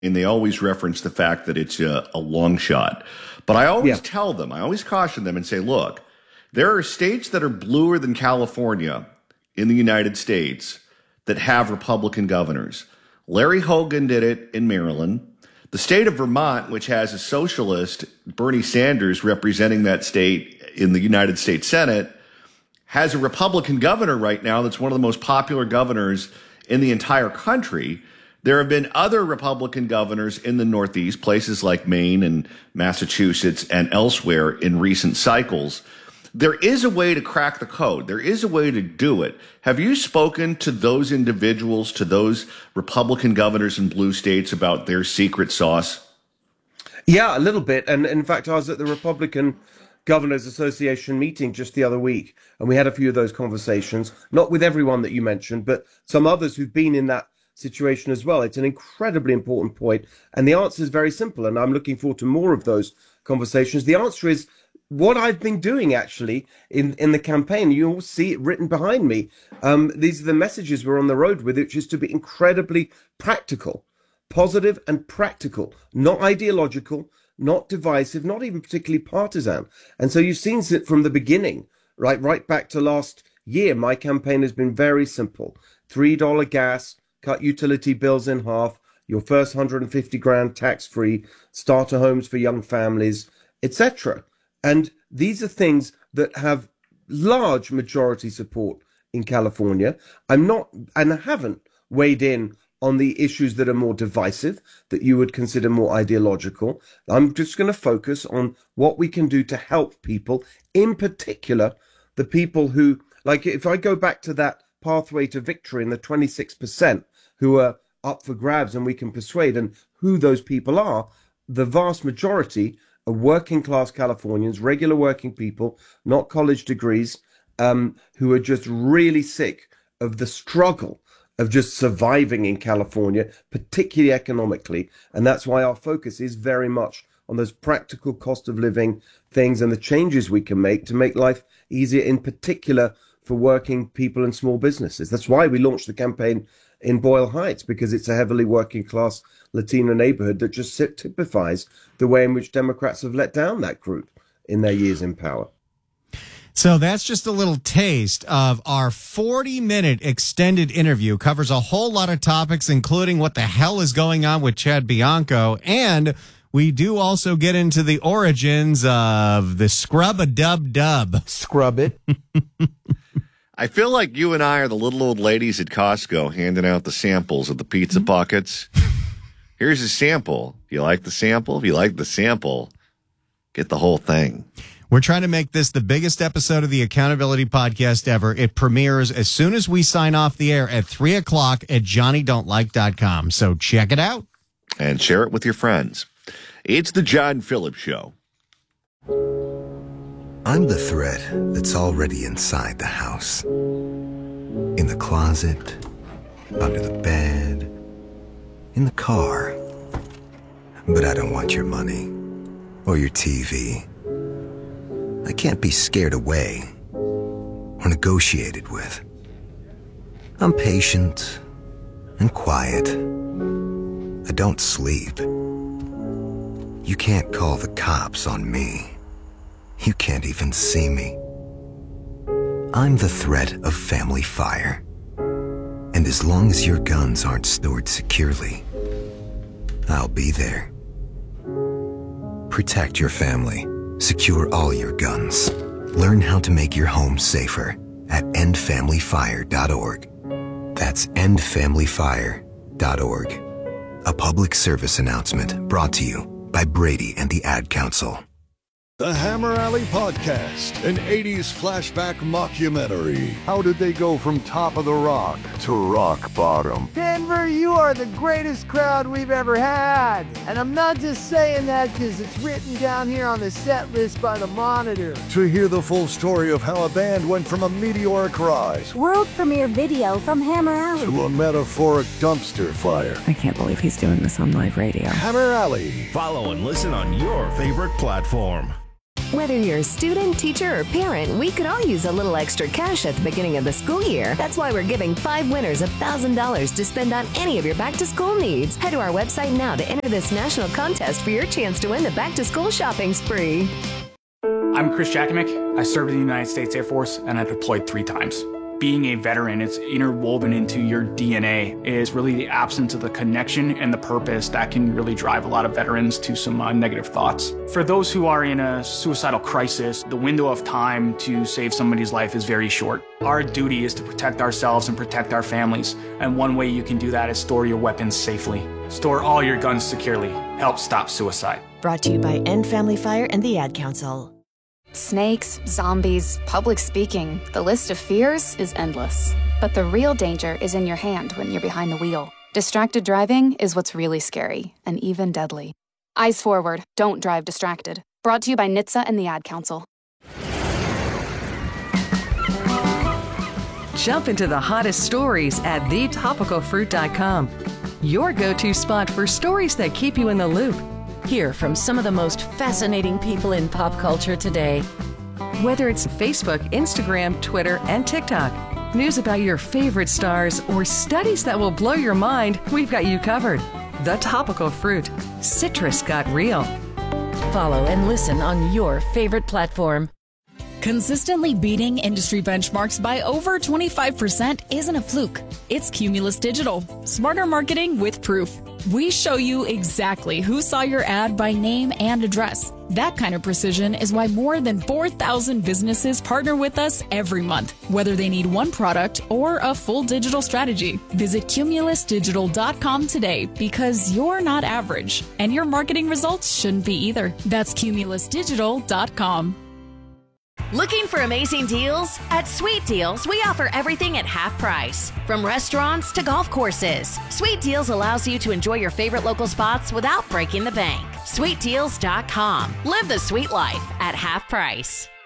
and they always reference the fact that it's a long shot. But I always tell them, I always caution them and say, look, there are states that are bluer than California in the United States that have Republican governors. Larry Hogan did it in Maryland. The state of Vermont, which has a socialist, Bernie Sanders, representing that state in the United States Senate, has a Republican governor right now that's one of the most popular governors in the entire country. There have been other Republican governors in the Northeast, places like Maine and Massachusetts and elsewhere in recent cycles. There is a way to crack the code. There is a way to do it. Have you spoken to those individuals, to those Republican governors in blue states about their secret sauce? Yeah, a little bit. And in fact, I was at the Republican Governors Association meeting just the other week, and we had a few of those conversations, not with everyone that you mentioned, but some others who've been in that situation as well. It's an incredibly important point, and the answer is very simple, and I'm looking forward to more of those conversations. The answer is what I've been doing actually in the campaign. You all see it written behind me. These are the messages we're on the road with, which is to be incredibly practical, positive and practical, not ideological, not divisive, not even particularly partisan. And so you've seen it from the beginning, right back to last year. My campaign has been very simple. $3 gas, cut utility bills in half, your first 150 grand tax-free, starter homes for young families, etc. And these are things that have large majority support in California. I'm not, and I haven't weighed in on the issues that are more divisive, that you would consider more ideological. I'm just going to focus on what we can do to help people, in particular, the people who, like if I go back to that pathway to victory and the 26% who are up for grabs and we can persuade, and who those people are, the vast majority are working class Californians, regular working people, not college degrees, who are just really sick of the struggle of just surviving in California, particularly economically. And that's why our focus is very much on those practical cost of living things and the changes we can make to make life easier, in particular for working people and small businesses. That's why we launched the campaign in Boyle Heights, because it's a heavily working class Latino neighborhood that just typifies the way in which Democrats have let down that group in their years in power. So that's just a little taste of our 40-minute extended interview. Covers a whole lot of topics, including what the hell is going on with Chad Bianco. And we do also get into the origins of the Scrub-a-Dub-Dub. Scrub it. I feel like you and I are the little old ladies at Costco handing out the samples of the pizza buckets. Here's a sample. Do you like the sample? If you like the sample, get the whole thing. We're trying to make this the biggest episode of the Accountability Podcast ever. It premieres as soon as we sign off the air at 3 o'clock at JohnnyDon'tLike.com. So check it out. And share it with your friends. It's the John Phillips Show. I'm the thread that's already inside the house. In the closet, under the bed, in the car. But I don't want your money or your TV. I can't be scared away or negotiated with. I'm patient and quiet. I don't sleep. You can't call the cops on me. You can't even see me. I'm the threat of family fire. And as long as your guns aren't stored securely, I'll be there. Protect your family. Secure all your guns. Learn how to make your home safer at endfamilyfire.org. That's endfamilyfire.org. A public service announcement brought to you by Brady and the Ad Council. The Hammer Alley Podcast, an 80s flashback mockumentary. How did they go from top of the rock to rock bottom? Denver, you are the greatest crowd we've ever had. And I'm not just saying that because it's written down here on the set list by the Monitor. To hear the full story of how a band went from a meteoric rise, world premiere video from Hammer Alley, to a metaphoric dumpster fire. I can't believe he's doing this on live radio. Hammer Alley. Follow and listen on your favorite platform. Whether you're a student, teacher, or parent, we could all use a little extra cash at the beginning of the school year. That's why we're giving 5 winners $1,000 to spend on any of your back-to-school needs. Head to our website now to enter this national contest for your chance to win the back-to-school shopping spree. I'm Chris Jakimick. I served in the United States Air Force, and I deployed 3 times. Being a veteran, it's interwoven into your DNA. It is really the absence of the connection and the purpose that can really drive a lot of veterans to some negative thoughts. For those who are in a suicidal crisis, the window of time to save somebody's life is very short. Our duty is to protect ourselves and protect our families, and one way you can do that is store your weapons safely. Store all your guns securely. Help stop suicide. Brought to you by End Family Fire and the Ad Council. Snakes, zombies, public speaking, the list of fears is endless. But the real danger is in your hand when you're behind the wheel. Distracted driving is what's really scary and even deadly. Eyes forward, don't drive distracted. Brought to you by NHTSA and the Ad Council. Jump into the hottest stories at thetopicalfruit.com. Your go-to spot for stories that keep you in the loop. Hear from some of the most fascinating people in pop culture today. Whether it's Facebook, Instagram, Twitter, and TikTok, news about your favorite stars, or studies that will blow your mind, we've got you covered. The Topical Fruit. Citrus got real. Follow and listen on your favorite platform. Consistently beating industry benchmarks by over 25% isn't a fluke. It's Cumulus Digital. Smarter marketing with proof. We show you exactly who saw your ad by name and address. That kind of precision is why more than 4,000 businesses partner with us every month, whether they need one product or a full digital strategy. Visit cumulusdigital.com today because you're not average, and your marketing results shouldn't be either. That's cumulusdigital.com. Looking for amazing deals? At Sweet Deals, we offer everything at half price. From restaurants to golf courses, Sweet Deals allows you to enjoy your favorite local spots without breaking the bank. SweetDeals.com. Live the sweet life at half price.